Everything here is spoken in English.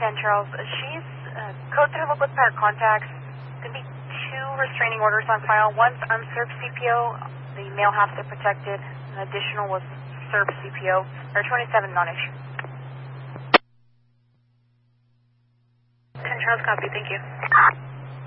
Charles. She's code through look with prior contacts. Could be 2 restraining orders on file. One's unserved CPO. The male halves are protected. An additional was served CPO. Or 27 non-issue. 10 Charles, copy. Thank you.